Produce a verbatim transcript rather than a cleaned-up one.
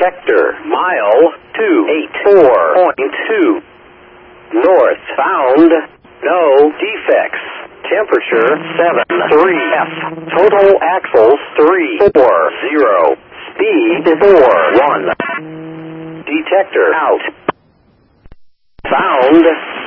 Detector, mile two eighty-four point two. North, found, no defects. Temperature, seven three F. Total axles, three four zero. Speed, four one. Detector, out. Found.